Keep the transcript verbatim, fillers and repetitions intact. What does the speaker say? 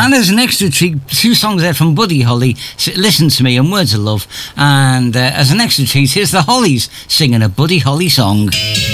And there's an extra treat, two songs there from Buddy Holly, Listen to Me and Words of Love. And uh, as an extra treat, here's the Hollies singing a Buddy Holly song.